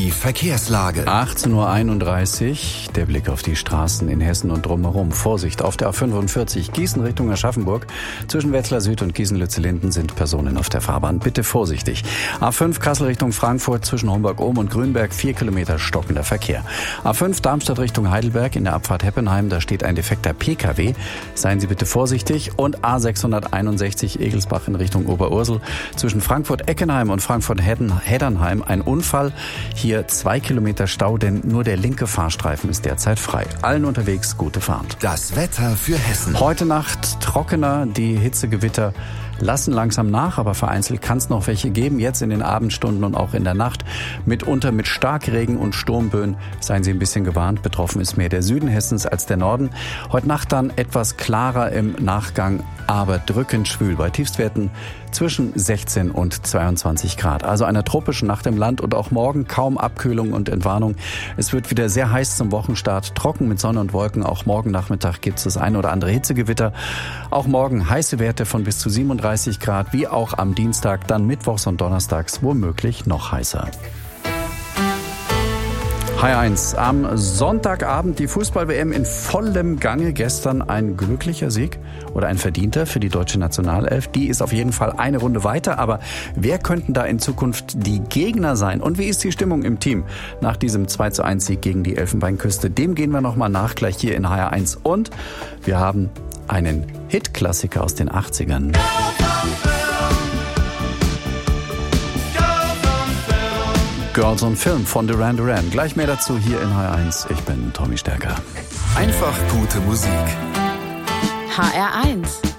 Die Verkehrslage. 18:31 Uhr, der Blick auf die Straßen in Hessen und drumherum. Vorsicht, auf der A45 Gießen Richtung Aschaffenburg. Zwischen Wetzlar Süd und Gießen-Lützellinden sind Personen auf der Fahrbahn. Bitte vorsichtig. A5 Kassel Richtung Frankfurt zwischen Homburg-Ohm und Grünberg 4 Kilometer stockender Verkehr. A5 Darmstadt Richtung Heidelberg in der Abfahrt Heppenheim, da steht ein defekter PKW. Seien Sie bitte vorsichtig. Und A661 Egelsbach in Richtung Oberursel zwischen Frankfurt-Eckenheim und Frankfurt-Heddernheim ein Unfall. Hier 2 Kilometer Stau, denn nur der linke Fahrstreifen ist derzeit frei. Allen unterwegs gute Fahrt. Das Wetter für Hessen. Heute Nacht trockener, die Hitzegewitter lassen langsam nach, aber vereinzelt kann es noch welche geben. Jetzt in den Abendstunden und auch in der Nacht. Mitunter mit Starkregen und Sturmböen. Seien Sie ein bisschen gewarnt. Betroffen ist mehr der Süden Hessens als der Norden. Heute Nacht dann etwas klarer im Nachgang, aber drückend schwül. Bei Tiefstwerten zwischen 16 und 22 Grad. Also eine tropische Nacht im Land und auch morgen kaum Abkühlung und Entwarnung. Es wird wieder sehr heiß zum Wochenstart. Trocken mit Sonne und Wolken. Auch morgen Nachmittag gibt es das ein oder andere Hitzegewitter. Auch morgen heiße Werte von bis zu 37 Grad, wie auch am Dienstag, dann mittwochs und donnerstags womöglich noch heißer. Hi1, am Sonntagabend die Fußball-WM in vollem Gange. Gestern ein glücklicher Sieg oder ein verdienter für die deutsche Nationalelf. Die ist auf jeden Fall eine Runde weiter. Aber wer könnten da in Zukunft die Gegner sein? Und wie ist die Stimmung im Team nach diesem 2:1 Sieg gegen die Elfenbeinküste? Dem gehen wir nochmal nach, gleich hier in HR1. Und wir haben einen Hit-Klassiker aus den 80ern. Girls on Film von Duran Duran. Gleich mehr dazu hier in HR1. Ich bin Tommy Stärker. Einfach gute Musik. HR1